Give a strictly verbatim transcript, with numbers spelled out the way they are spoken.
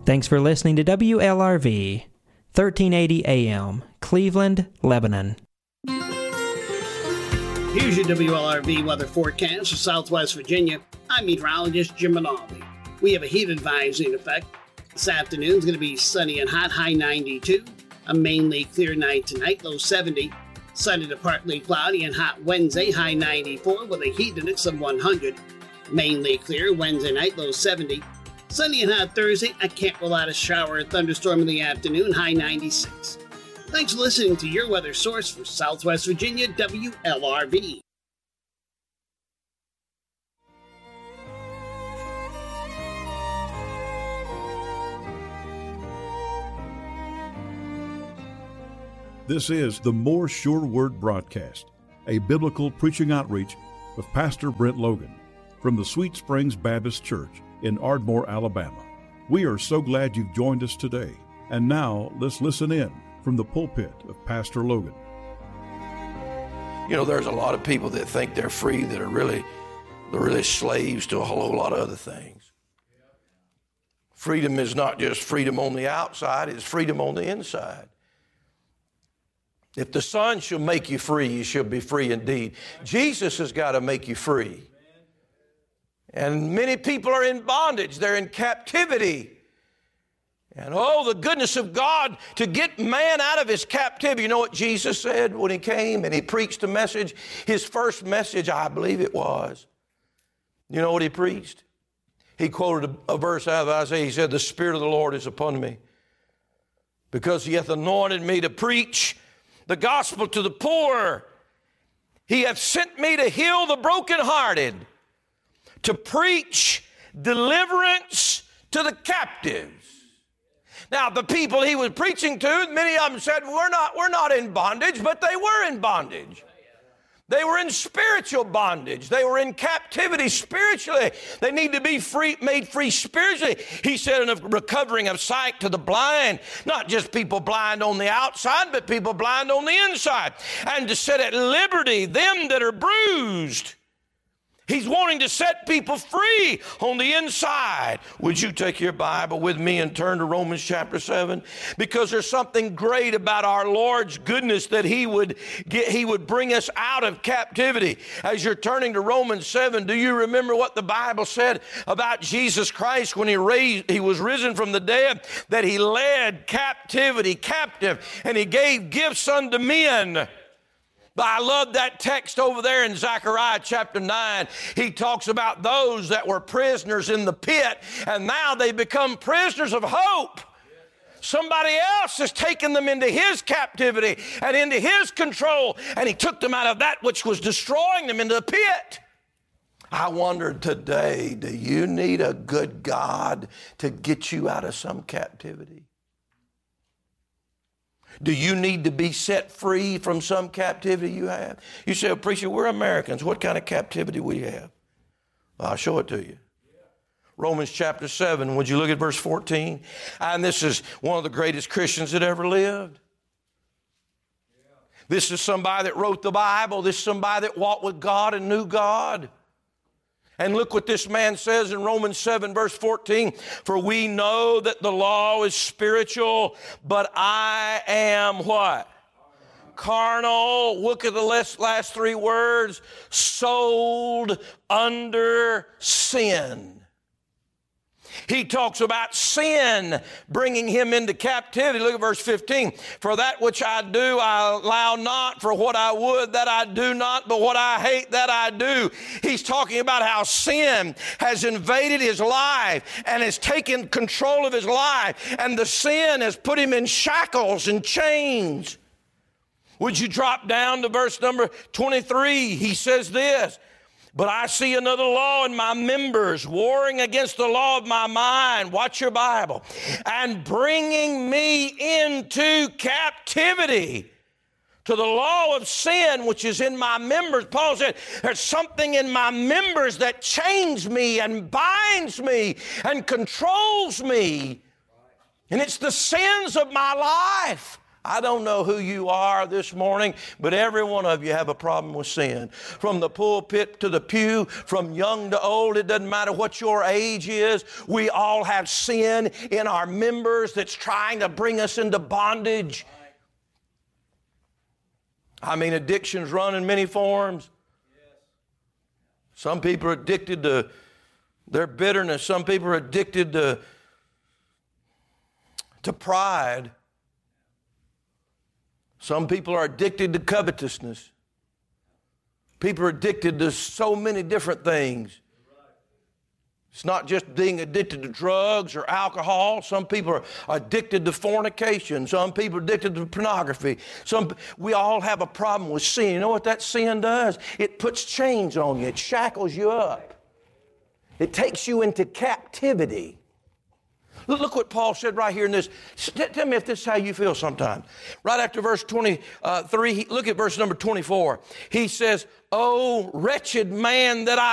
Thanks for listening to W L R V, thirteen eighty A M, Cleveland, Lebanon. Here's your W L R V weather forecast for Southwest Virginia. I'm meteorologist Jim Rinaldi. We have a heat advisory in effect. This afternoon is going to be sunny and hot, high ninety-two. A mainly clear night tonight, low seventy. Sunny to partly cloudy and hot Wednesday, high ninety-four with a heat index of one hundred. Mainly clear Wednesday night, low seventy. Sunny and hot Thursday. I can't rule out a shower or thunderstorm in the afternoon, high ninety-six. Thanks for listening to your weather source for Southwest Virginia, W L R V. This is the More Sure Word broadcast, a biblical preaching outreach with Pastor Brent Logan from the Sweet Springs Baptist Church in Ardmore, Alabama. We are so glad you've joined us today. And now let's listen in from the pulpit of Pastor Logan. You know, there's a lot of people that think they're free that are really, they're really slaves to a whole lot of other things. Freedom is not just freedom on the outside, it's freedom on the inside. If the Son shall make you free, you shall be free indeed. Jesus has got to make you free. And many people are in bondage. They're in captivity. And oh, the goodness of God to get man out of his captivity. You know what Jesus said when he came and he preached a message? His first message, I believe it was. You know what he preached? He quoted a, a verse out of Isaiah. He said, "The Spirit of the Lord is upon me, because he hath anointed me to preach the gospel to the poor. He hath sent me to heal the brokenhearted, to preach deliverance to the captives." Now, the people he was preaching to, many of them said, we're not, we're not in bondage, but they were in bondage. They were in spiritual bondage. They were in captivity spiritually. They need to be free, made free spiritually. He said, in a recovering of sight to the blind, not just people blind on the outside, but people blind on the inside. And to set at liberty them that are bruised. He's wanting to set people free on the inside. Would you take your Bible with me and turn to Romans chapter seven? Because there's something great about our Lord's goodness that he would get, he would bring us out of captivity. As you're turning to Romans seven, do you remember what the Bible said about Jesus Christ when he raised, he was risen from the dead, that he led captivity captive and he gave gifts unto men? But I love that text over there in Zechariah chapter nine. He talks about those that were prisoners in the pit, and now they become prisoners of hope. Somebody else has taken them into his captivity and into his control, and he took them out of that which was destroying them into the pit. I wonder today, do you need a good God to get you out of some captivity? Do you need to be set free from some captivity you have? You say, oh, preacher, we're Americans. What kind of captivity we have? I'll show it to you. Romans chapter seven, would you look at verse fourteen? And this is one of the greatest Christians that ever lived. This is somebody that wrote the Bible. This is somebody that walked with God and knew God. And look what this man says in Romans seven, verse fourteen. For we know that the law is spiritual, but I am what? Carnal. Look at the last, last three words. Sold under sin. He talks about sin bringing him into captivity. Look at verse fifteen. For that which I do, I allow not. For what I would, that I do not. But what I hate, that I do. He's talking about how sin has invaded his life and has taken control of his life. And the sin has put him in shackles and chains. Would you drop down to verse number twenty-three? He says this. But I see another law in my members, warring against the law of my mind. Watch your Bible. And bringing me into captivity to the law of sin, which is in my members. Paul said, there's something in my members that chains me and binds me and controls me. And it's the sins of my life. I don't know who you are this morning, but every one of you have a problem with sin. From the pulpit to the pew, from young to old, it doesn't matter what your age is. We all have sin in our members that's trying to bring us into bondage. I mean, addictions run in many forms. Some people are addicted to their bitterness. Some people are addicted to, to pride. Some people are addicted to covetousness. People are addicted to so many different things. It's not just being addicted to drugs or alcohol. Some people are addicted to fornication. Some people are addicted to pornography. Some, we all have a problem with sin. You know what that sin does? It puts chains on you. It shackles you up. It takes you into captivity. Look what Paul said right here in this. Tell me if this is how you feel sometimes. Right after verse twenty-three, look at verse number twenty-four. He says, "Oh, wretched man that I